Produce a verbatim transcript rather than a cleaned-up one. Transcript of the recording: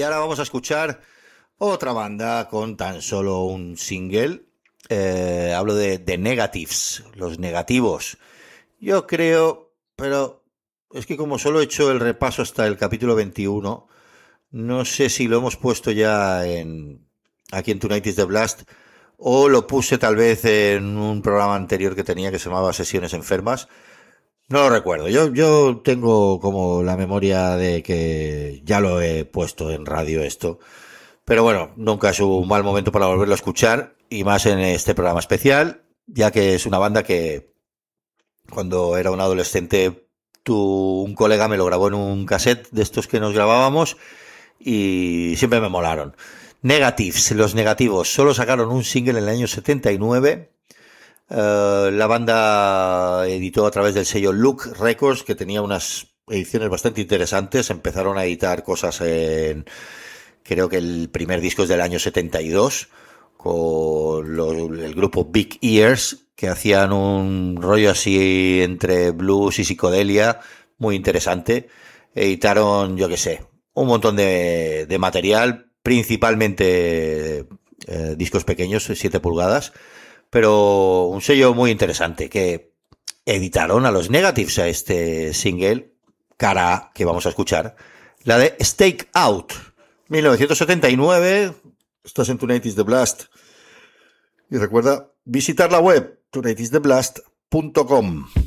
ahora vamos a escuchar otra banda con tan solo un single. Eh, hablo de The Negatives, los negativos. Yo creo, pero es que como solo he hecho el repaso hasta el capítulo veintiuno, no sé si lo hemos puesto ya en aquí en Tonight is the Blast o lo puse tal vez en un programa anterior que tenía que se llamaba Sesiones Enfermas. No lo recuerdo. Yo, yo tengo como la memoria de que ya lo he puesto en radio esto. Pero bueno, nunca es un mal momento para volverlo a escuchar, y más en este programa especial, ya que es una banda que cuando era un adolescente tu, un colega me lo grabó en un cassette de estos que nos grabábamos y siempre me molaron. Negatives, los negativos, solo sacaron un single en el año setenta y nueve. Uh, la banda editó a través del sello Look Records, que tenía unas ediciones bastante interesantes. Empezaron a editar cosas en... Creo que el primer disco es del año setenta y dos, con lo, el grupo Big Ears, que hacían un rollo así entre blues y psicodelia, muy interesante. Editaron, yo qué sé, un montón de, de material, principalmente eh, discos pequeños, siete pulgadas, pero un sello muy interesante, que editaron a los Negatives a este single, cara A, que vamos a escuchar, la de Stake Out. mil novecientos setenta y nueve, estás en Tonight is the Blast. Y recuerda visitar la web tonight is the blast punto com.